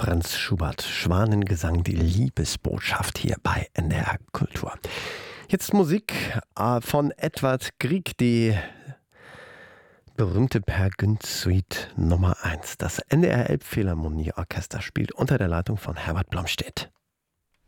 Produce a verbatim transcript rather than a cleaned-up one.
Franz Schubert, Schwanengesang, die Liebesbotschaft hier bei N D R Kultur. Jetzt Musik äh, von Edvard Grieg, die berühmte Per Gynt Suite Nummer eins. Das N D R Elbphilharmonieorchester spielt unter der Leitung von Herbert Blomstedt.